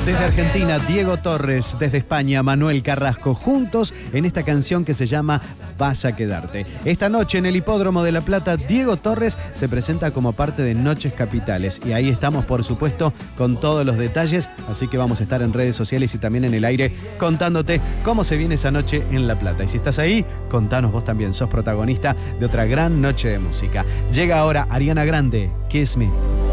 Desde Argentina, Diego Torres. Desde España, Manuel Carrasco. Juntos en esta canción que se llama Vas a quedarte. Esta noche en el Hipódromo de La Plata, Diego Torres se presenta como parte de Noches Capitales. Y ahí estamos, por supuesto, con todos los detalles. Así que vamos a estar en redes sociales y también en el aire contándote cómo se viene esa noche en La Plata. Y si estás ahí, contanos vos también. Sos protagonista de otra gran noche de música. Llega ahora Ariana Grande, Kiss Me.